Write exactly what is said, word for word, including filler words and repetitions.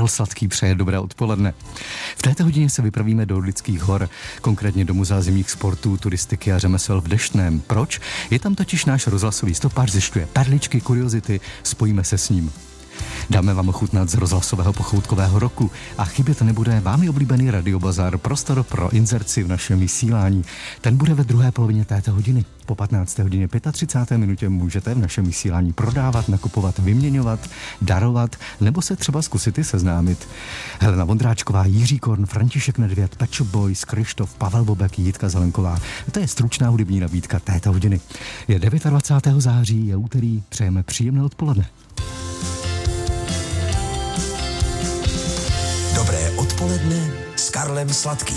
Karel Sladký přeje dobré odpoledne. V této hodině se vypravíme do Orlických hor, konkrétně do Muzea zimních sportů, turistiky a řemesel v Deštném. Proč? Je tam totiž náš rozhlasový stopář, zjišťuje perličky, kuriozity, spojíme se s ním. Dáme vám ochutnat z rozhlasového pochoutkového roku a chybět nebude vámi oblíbený Radiobazar, prostor pro inzerci v našem vysílání. Ten bude ve druhé polovině této hodiny. Po patnácté hodině třicáté páté minutě můžete v našem vysílání prodávat, nakupovat, vyměňovat, darovat nebo se třeba zkusit i seznámit. Helena Vondráčková, Jiří Korn, František Nedvěd, Pet Shop Boys, Kryštof, Pavel Bobek, Jitka Zelenková. To je stručná hudební nabídka této hodiny. Je dvacátého devátého září, je úterý, přejeme příjemné odpoledne. Dobré odpoledne s Karlem Sladkým.